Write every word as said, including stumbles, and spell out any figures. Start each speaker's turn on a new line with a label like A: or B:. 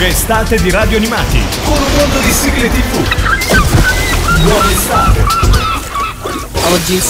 A: lunga estate di radio animati con un mondo di sigle tivù. Buona estate.
B: Oggi